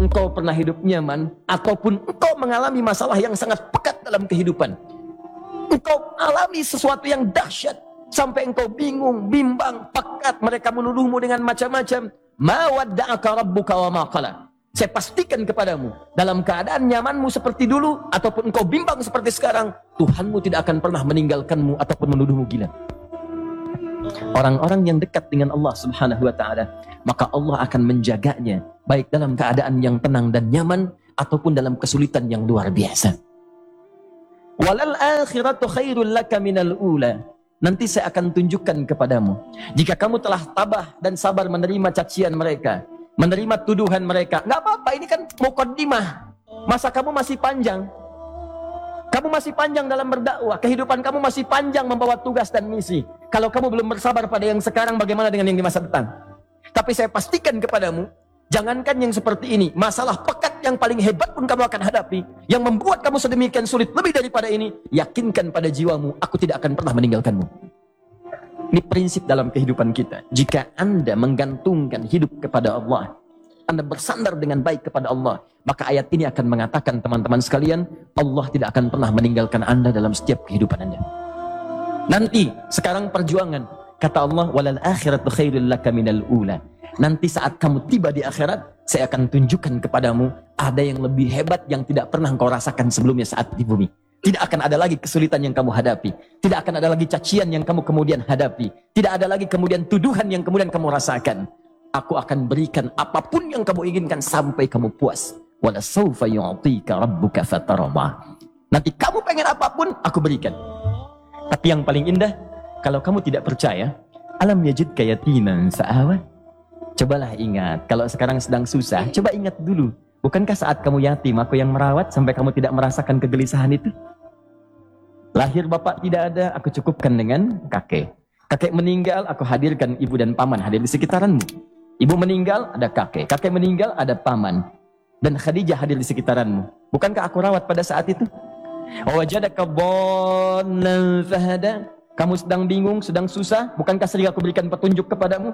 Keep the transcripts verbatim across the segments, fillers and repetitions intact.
engkau pernah hidup nyaman, ataupun engkau mengalami masalah yang sangat pekat dalam kehidupan. Engkau alami sesuatu yang dahsyat, sampai engkau bingung, bimbang, pekat, mereka menuduhmu dengan macam-macam. Ma wadda'aka rabbuka wa ma qala. Saya pastikan kepadamu, dalam keadaan nyamanmu seperti dulu, ataupun engkau bimbang seperti sekarang, Tuhanmu tidak akan pernah meninggalkanmu ataupun menuduhmu gila. Orang-orang yang dekat dengan Allah subhanahu wa ta'ala, maka Allah akan menjaganya, baik dalam keadaan yang tenang dan nyaman, ataupun dalam kesulitan yang luar biasa. Walal akhiratu khairul laka minal ula. Nanti saya akan tunjukkan kepadamu, jika kamu telah tabah dan sabar menerima cacian mereka, menerima tuduhan mereka, nggak apa-apa, ini kan muqaddimah. Masa kamu masih panjang. Kamu masih panjang dalam berdakwah, kehidupan kamu masih panjang membawa tugas dan misi. Kalau kamu belum bersabar pada yang sekarang, bagaimana dengan yang di masa depan? Tapi saya pastikan kepadamu, jangankan yang seperti ini, masalah pekat yang paling hebat pun kamu akan hadapi, yang membuat kamu sedemikian sulit lebih daripada ini, yakinkan pada jiwamu, aku tidak akan pernah meninggalkanmu. Ini prinsip dalam kehidupan kita. Jika Anda menggantungkan hidup kepada Allah, Anda bersandar dengan baik kepada Allah, maka ayat ini akan mengatakan, teman-teman sekalian, Allah tidak akan pernah meninggalkan Anda dalam setiap kehidupan Anda. Nanti, sekarang perjuangan, kata Allah, walal akhiratu khairul laka minal ula. Nanti saat kamu tiba di akhirat, saya akan tunjukkan kepadamu ada yang lebih hebat yang tidak pernah engkau rasakan sebelumnya saat di bumi. Tidak akan ada lagi kesulitan yang kamu hadapi. Tidak akan ada lagi cacian yang kamu kemudian hadapi. Tidak ada lagi kemudian tuduhan yang kemudian kamu rasakan. Aku akan berikan apapun yang kamu inginkan sampai kamu puas. Wala sawfa yu'tika rabbuka fatarda. Nanti kamu pengen apapun, aku berikan. Tapi yang paling indah, kalau kamu tidak percaya, alam yajidka yatiman fa'awa. Cobalah ingat, kalau sekarang sedang susah, coba ingat dulu. Bukankah saat kamu yatim, aku yang merawat sampai kamu tidak merasakan kegelisahan itu? Lahir bapak tidak ada, aku cukupkan dengan kakek. Kakek meninggal, aku hadirkan ibu dan paman hadir di sekitaranmu. Ibu meninggal, ada kakek. Kakek meninggal, ada paman. Dan Khadijah hadir di sekitaranmu. Bukankah aku rawat pada saat itu? Wajadaka dhallan fahada. Kamu sedang bingung, sedang susah, bukankah sering aku berikan petunjuk kepadamu?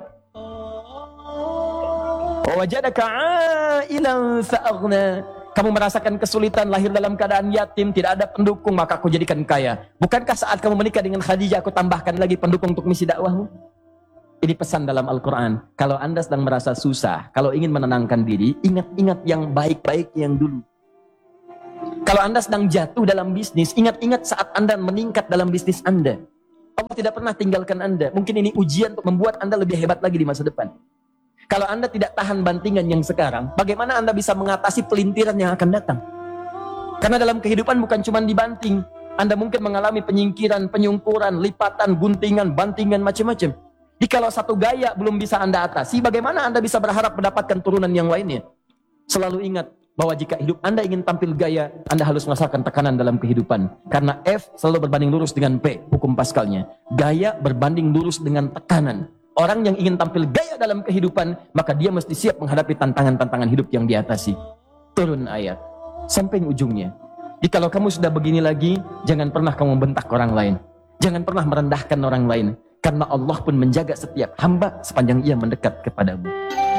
Wajadaka ailan fa'aghna. Kamu merasakan kesulitan, lahir dalam keadaan yatim, tidak ada pendukung, maka aku jadikan kaya. Bukankah saat kamu menikah dengan Khadijah, aku tambahkan lagi pendukung untuk misi dakwahmu? Ini pesan dalam Al-Quran. Kalau Anda sedang merasa susah, kalau ingin menenangkan diri, ingat-ingat yang baik-baik yang dulu. Kalau Anda sedang jatuh dalam bisnis, ingat-ingat saat Anda meningkat dalam bisnis Anda. Allah tidak pernah tinggalkan Anda. Mungkin ini ujian untuk membuat Anda lebih hebat lagi di masa depan. Kalau Anda tidak tahan bantingan yang sekarang, bagaimana Anda bisa mengatasi pelintiran yang akan datang? Karena dalam kehidupan bukan cuma dibanting. Anda mungkin mengalami penyingkiran, penyungkuran, lipatan, guntingan, bantingan, macam-macam. Jadi kalau satu gaya belum bisa Anda atasi, bagaimana Anda bisa berharap mendapatkan turunan yang lainnya? Selalu ingat bahwa jika hidup Anda ingin tampil gaya, Anda harus merasakan tekanan dalam kehidupan. Karena F selalu berbanding lurus dengan P, hukum Pascalnya. Gaya berbanding lurus dengan tekanan. Orang yang ingin tampil gaya dalam kehidupan, maka dia mesti siap menghadapi tantangan-tantangan hidup yang diatasi. Turun ayat sampai ujungnya. Jadi kalau kamu sudah begini lagi, jangan pernah kamu membentak orang lain. Jangan pernah merendahkan orang lain. Karena Allah pun menjaga setiap hamba sepanjang ia mendekat kepadamu.